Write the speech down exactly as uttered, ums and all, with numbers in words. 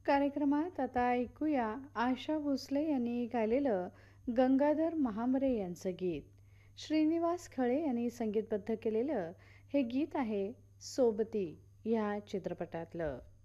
कार्यक्रमात आता ऐकूया आशा भोसले यांनी गायलेलं गंगाधर महामरे यांचं गीत. श्रीनिवास खळे यांनी संगीतबद्ध केलेलं हे गीत आहे सोबती या चित्रपटातलं.